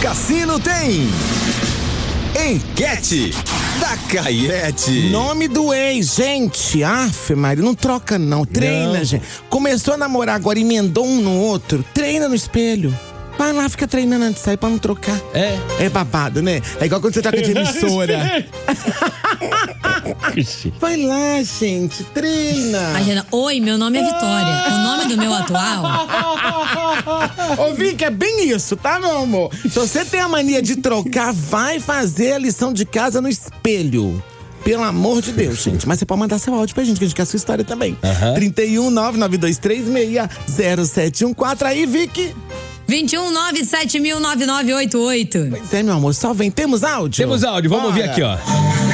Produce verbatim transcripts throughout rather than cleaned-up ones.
Cassino tem enquete da Caiete. Nome do ex, gente. Aff, Maria, não troca não. Treina, não. Gente. Começou a namorar agora, emendou um no outro. Treina no espelho. Vai lá, fica treinando antes de sair pra não trocar. É. É babado, né? É igual quando você troca de emissora. Vai lá, gente, treina. Imagina, oi, meu nome é Vitória. O nome do meu atual. Ô, Vicky, é bem isso, tá, meu amor? Se você tem a mania de trocar, vai fazer a lição de casa no espelho. Pelo amor de Deus, gente. Mas você pode mandar seu áudio pra gente, que a gente quer a sua história também. Uhum. trinta e um, nove nove dois três seis, zero sete um quatro. Aí, Vicky. vinte e um, nove sete mil, nove nove oito oito. Pois é, meu amor, só vem. Temos áudio? Temos áudio, vamos Bora. ouvir aqui, ó.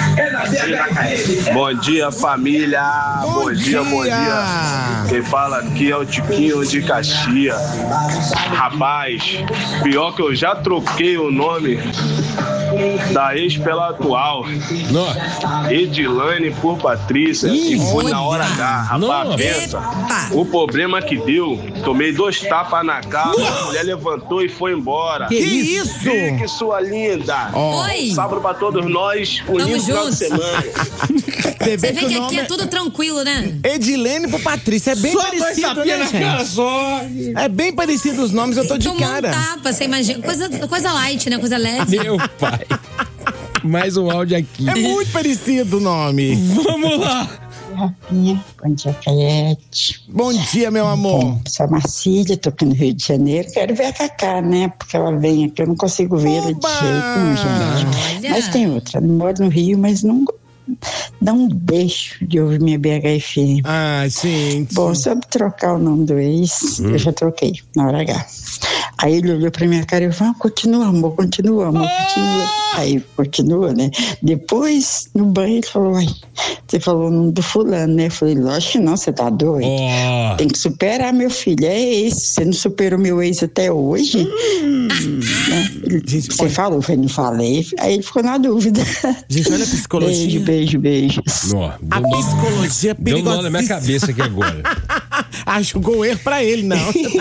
Bom dia, família. Bom, bom dia, dia, bom dia. Quem fala aqui é o Tiquinho de Caxias. Rapaz, pior que eu já troquei o nome da ex pela atual. Nossa. Edilane por Patrícia. Ih, e foi olha. na hora H. Rapaz, pensa. O problema que deu, tomei dois tapas na cara, Nossa. a mulher levantou e foi embora. Que isso? Que sua linda. Oh. Oi. Sábado pra todos nós, um lindo final de semana. Você vê que, que aqui é tudo tranquilo, né? Edilene por Patrícia, é bem só parecido, né, na cara só. É bem parecido os nomes, eu tô de Tomou cara. Um tapa, você imagina, coisa, coisa light, né, coisa leve. Meu pai. Mais um áudio aqui. É muito parecido o nome. Vamos lá. Rafinha, bom dia, Caiete. Bom dia, meu amor. Bom, sou a Marcília, tô aqui no Rio de Janeiro. Quero ver a Cacá, né? Porque ela vem aqui, eu não consigo ver ela de jeito nenhum, gente. Olha. Mas tem outra, não moro no Rio, mas não dá um beijo de ouvir minha B H F M. Ah, sim. Bom, sobre trocar o nome do ex, hum. eu já troquei, na hora H. Aí ele olhou pra minha cara e falou, ah, continua, amor, continua, amor, continua. Aí, continua, né? Depois, no banho, ele falou, uai, você falou o nome do fulano, né? Eu falei, lógico que não, você tá doido. Oh. Tem que superar, meu filho, é esse. Você não superou meu ex até hoje? Hum. Né? Ele, gente, você olha... falou, eu falei, não falei. Aí ele ficou na dúvida. Gente, olha a psicologia. Beijo, beijo, beijo. Oh, a psicologia é perigosa. Deu nó na minha cabeça aqui agora. Ah, jogou erro pra ele, não.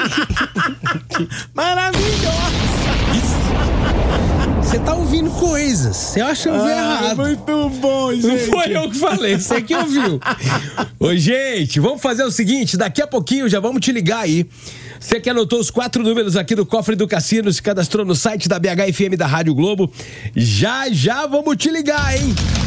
Maravilhosa! Você tá ouvindo coisas, você acha que eu vi errado. Muito bom, gente. Não foi eu que falei, você que ouviu. Ô, gente, vamos fazer o seguinte, daqui a pouquinho já vamos te ligar aí. Você que anotou os quatro números aqui do cofre do cassino, se cadastrou no site da B H F M da Rádio Globo, já já vamos te ligar, hein?